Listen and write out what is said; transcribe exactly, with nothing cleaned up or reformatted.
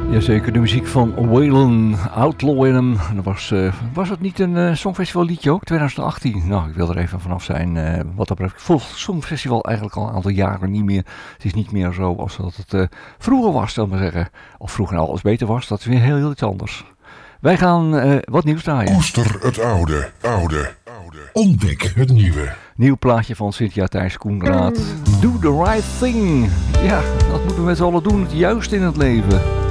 Jazeker, de muziek van Waylon, Outlaw in hem. Dat was, uh, was het niet een uh, Songfestival liedje ook, twintig achttien? Nou, ik wil er even vanaf zijn. Uh, wat dat betreft, ik volg het Songfestival eigenlijk al een aantal jaren niet meer. Het is niet meer zo als dat het uh, vroeger was, zal ik maar zeggen. Of vroeger nou alles beter was, dat is weer heel, heel iets anders. Wij gaan uh, wat nieuws draaien. Koester het oude, oude, oude. Ontdek het nieuwe. Nieuw plaatje van Cynthia Thijs Koenraad. Do the right thing. Ja, dat moeten we met z'n allen doen, het juiste in het leven.